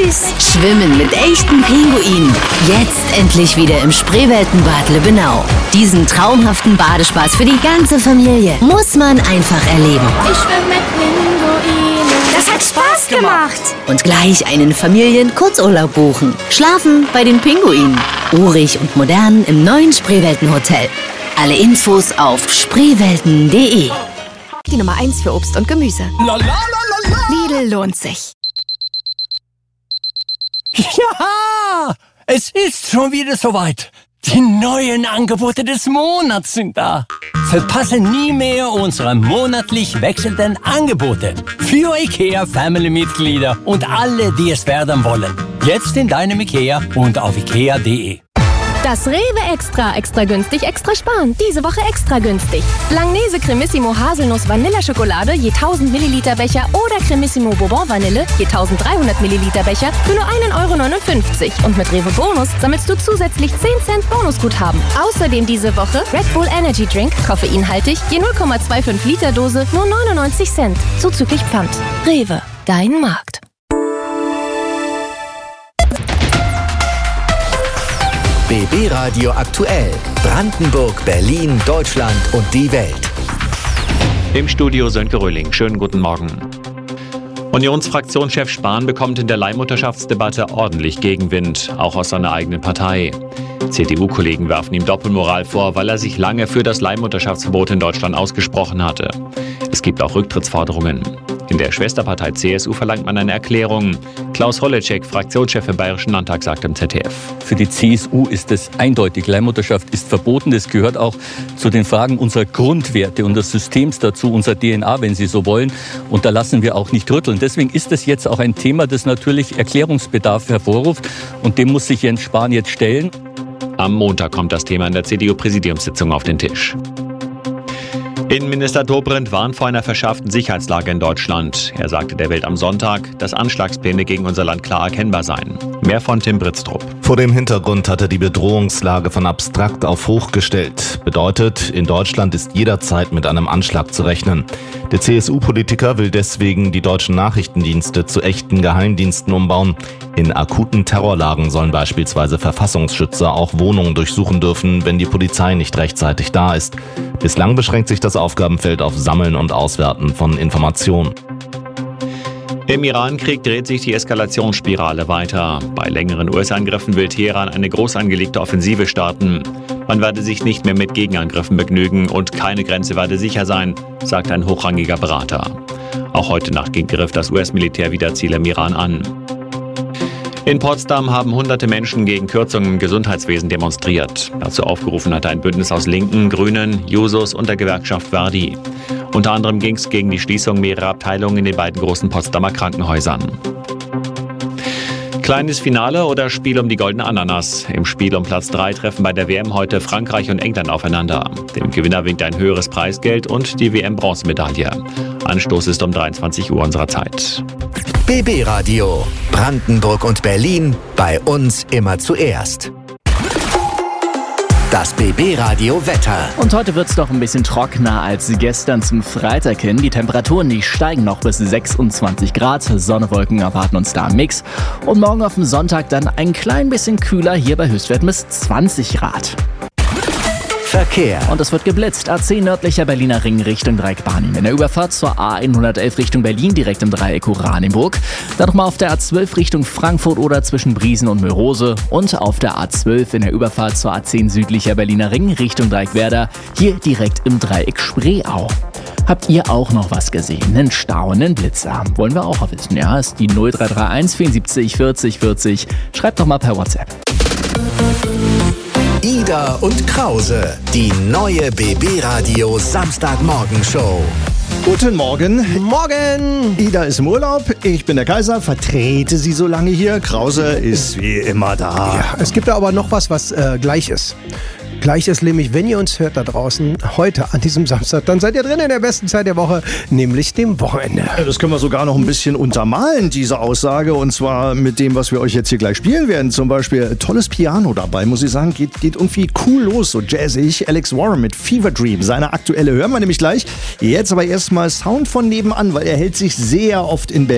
süß. Schwimmen mit echten Pinguinen. Jetzt endlich wieder im Spreeweltenbad Lübbenau. Diesen traumhaften Badespaß für die ganze Familie muss man einfach erleben. Ich schwimme mit Pinguinen. Das hat Spaß gemacht. Und gleich einen Familien-Kurzurlaub buchen. Schlafen bei den Pinguinen. Urig und modern im neuen Spreeweltenhotel. Alle Infos auf spreewelten.de. Die Nummer 1 für Obst und Gemüse. Lidl lohnt sich. Ja, es ist schon wieder soweit. Die neuen Angebote des Monats sind da. Verpasse nie mehr unsere monatlich wechselnden Angebote für IKEA-Family-Mitglieder und alle, die es werden wollen. Jetzt in deinem IKEA und auf ikea.de. Das Rewe Extra günstig, extra sparen. Diese Woche extra günstig. Langnese Cremissimo Haselnuss Vanilleschokolade je 1000 Milliliter Becher oder Cremissimo Bourbon Vanille je 1300 Milliliter Becher für nur 1,59 €. Und mit Rewe Bonus sammelst du zusätzlich 10 Cent Bonusguthaben. Außerdem diese Woche Red Bull Energy Drink, koffeinhaltig, je 0,25 Liter Dose, nur 99 Cent. Zuzüglich Pfand. Rewe, dein Markt. BB Radio aktuell. Brandenburg, Berlin, Deutschland und die Welt. Im Studio Sönke Röhling. Schönen guten Morgen. Unionsfraktionschef Spahn bekommt in der Leihmutterschaftsdebatte ordentlich Gegenwind, auch aus seiner eigenen Partei. CDU-Kollegen werfen ihm Doppelmoral vor, weil er sich lange für das Leihmutterschaftsverbot in Deutschland ausgesprochen hatte. Es gibt auch Rücktrittsforderungen. In der Schwesterpartei CSU verlangt man eine Erklärung. Klaus Holleczek, Fraktionschef im Bayerischen Landtag, sagt im ZDF. Für die CSU ist es eindeutig. Leihmutterschaft ist verboten. Das gehört auch zu den Fragen unserer Grundwerte und des Systems dazu, unserer DNA, wenn Sie so wollen. Und da lassen wir auch nicht rütteln. Deswegen ist es jetzt auch ein Thema, das natürlich Erklärungsbedarf hervorruft. Und dem muss sich Jens Spahn jetzt stellen. Am Montag kommt das Thema in der CDU-Präsidiumssitzung auf den Tisch. Innenminister Dobrindt warnt vor einer verschärften Sicherheitslage in Deutschland. Er sagte der Welt am Sonntag, dass Anschlagspläne gegen unser Land klar erkennbar seien. Mehr von Tim Britztrup. Vor dem Hintergrund hat er die Bedrohungslage von abstrakt auf hoch gestellt. Bedeutet, in Deutschland ist jederzeit mit einem Anschlag zu rechnen. Der CSU-Politiker will deswegen die deutschen Nachrichtendienste zu echten Geheimdiensten umbauen. In akuten Terrorlagen sollen beispielsweise Verfassungsschützer auch Wohnungen durchsuchen dürfen, wenn die Polizei nicht rechtzeitig da ist. Bislang beschränkt sich das Aufgabenfeld auf Sammeln und Auswerten von Informationen. Im Iran-Krieg dreht sich die Eskalationsspirale weiter. Bei längeren US-Angriffen will Teheran eine groß angelegte Offensive starten. Man werde sich nicht mehr mit Gegenangriffen begnügen und keine Grenze werde sicher sein, sagt ein hochrangiger Berater. Auch heute Nacht griff das US-Militär wieder Ziele im Iran an. In Potsdam haben hunderte Menschen gegen Kürzungen im Gesundheitswesen demonstriert. Dazu aufgerufen hatte ein Bündnis aus Linken, Grünen, Jusos und der Gewerkschaft Verdi. Unter anderem ging es gegen die Schließung mehrerer Abteilungen in den beiden großen Potsdamer Krankenhäusern. Kleines Finale oder Spiel um die goldene Ananas. Im Spiel um Platz 3 treffen bei der WM heute Frankreich und England aufeinander. Dem Gewinner winkt ein höheres Preisgeld und die WM-Bronzemedaille. Anstoß ist um 23 Uhr unserer Zeit. BB Radio. Brandenburg und Berlin. Bei uns immer zuerst. Das BB Radio Wetter. Und heute wird es doch ein bisschen trockener als gestern zum Freitag hin. Die Temperaturen, die steigen noch bis 26 Grad. Sonne, Wolken erwarten uns da im Mix. Und morgen auf dem Sonntag dann ein klein bisschen kühler, hier bei Höchstwerten bis 20 Grad. Verkehr. Und es wird geblitzt. A10 nördlicher Berliner Ring Richtung Dreieck Barnim. In der Überfahrt zur A111 Richtung Berlin, direkt im Dreieck Oranienburg. Dann nochmal auf der A12 Richtung Frankfurt oder zwischen Briesen und Mörose. Und auf der A12 in der Überfahrt zur A10 südlicher Berliner Ring Richtung Dreieck Werder. Hier direkt im Dreieck Spreeau. Habt ihr auch noch was gesehen? Einen Stau, einen Blitzer? Wollen wir auch wissen, ja? Ist die 0331 74 40 40. Schreibt doch mal per WhatsApp. Ida und Krause, die neue BB Radio Samstagmorgenshow. Guten Morgen. Morgen. Ida ist im Urlaub, ich bin der Kaiser, vertrete sie so lange hier. Krause ist wie immer da. Ja, es gibt da aber noch was gleich ist. Gleich ist nämlich, wenn ihr uns hört da draußen, heute an diesem Samstag, dann seid ihr drin in der besten Zeit der Woche, nämlich dem Wochenende. Das können wir sogar noch ein bisschen untermalen, diese Aussage, und zwar mit dem, was wir euch jetzt hier gleich spielen werden. Zum Beispiel tolles Piano dabei, muss ich sagen, geht irgendwie cool los, so jazzig. Alex Warren mit Fever Dream, seine aktuelle hören wir nämlich gleich. Jetzt aber erstmal Sound von nebenan, weil er hält sich sehr oft in Berlin.